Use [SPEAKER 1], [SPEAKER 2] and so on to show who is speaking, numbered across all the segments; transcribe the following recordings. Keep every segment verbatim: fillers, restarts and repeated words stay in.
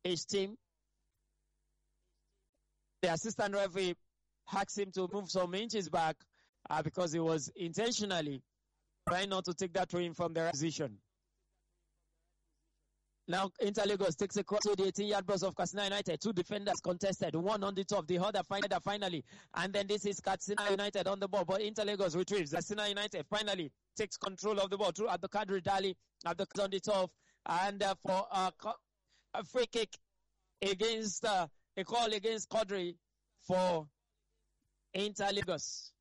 [SPEAKER 1] his team. The assistant referee asked him to move some inches back uh, because he was intentionally trying not to take that throw in from the right position. Now, Inter Lagos takes a cross to the eighteen-yard box of Katsina United. Two defenders contested, one on the top, the other finally. And then this is Katsina United on the ball, but Inter Lagos retrieves. Katsina United finally takes control of the ball through Abdulkadir Dali, Abdulkadir on the top, and uh, for uh, a free kick against uh, a call against Quadri for Inter Lagos.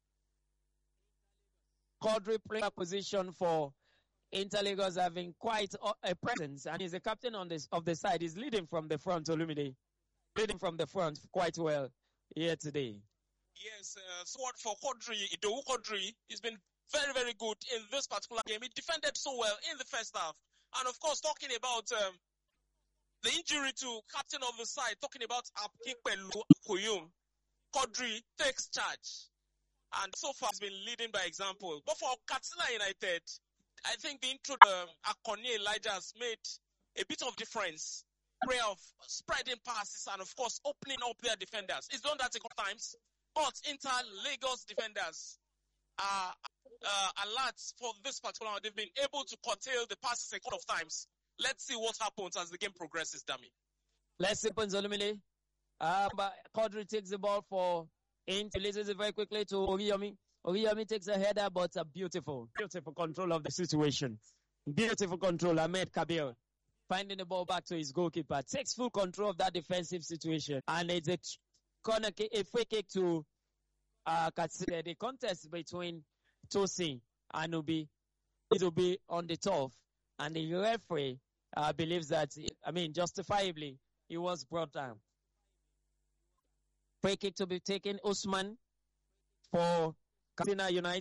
[SPEAKER 1] Quadri playing a position for Inter Lagos, having quite a presence, and he's the captain on this of the side. He's leading from the front, Olumide. Leading from the front quite well here today.
[SPEAKER 2] Yes, uh, so what for Quadri, Idowu Quadri, he's been very, very good in this particular game. He defended so well in the first half. And of course, talking about um, the injury to captain of the side, talking about Apikpelu Kuyum, Quadri takes charge. And so far, he's been leading by example. But for Katsina United, I think the intro to um, Akoni Elijah has made a bit of difference. Way of spreading passes and, of course, opening up their defenders. He's done that a couple times. But Inter Lagos defenders are uh, alert for this particular one. They've been able to curtail the passes a couple of times. Let's see what happens as the game progresses, Dami.
[SPEAKER 1] Let's see, Zolumile. Uh, but Quadri takes the ball for Inter. Releases it very quickly to Oriyomi. Oriyomi takes a header, but a beautiful, beautiful control of the situation. Beautiful control. Ahmed Kabir finding the ball back to his goalkeeper. Takes full control of that defensive situation. And it's a corner kick, a free kick to uh, Katsina. The contest between Tosin and Ubi, it will be on the turf. And the referee uh, believes that, I mean, justifiably, he was brought down. Free kick to be taken, Usman, for Katsina United.